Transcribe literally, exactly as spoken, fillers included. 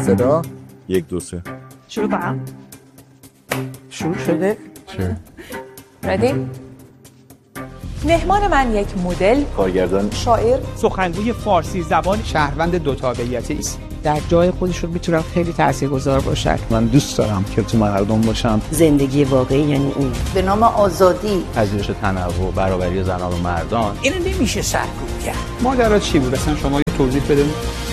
صدا یک دو سه شروع کنم. شروع شده؟ چه؟ ردی؟ مهمان من یک مدل، کارگردان، شاعر، سخنگوی فارسی زبان، شهروند دو تابعیتی است. در جای خودشون میتونن خیلی تاثیرگذار باشن. من دوست دارم که تو مردم باشم. زندگی واقعی یعنی این. به نام آزادی، پذیرش تنوع، برابری زنان و مردان. اینو نمیشه سرکوب کرد. ماجرا چی بود اصلا شما یه توضیح بده.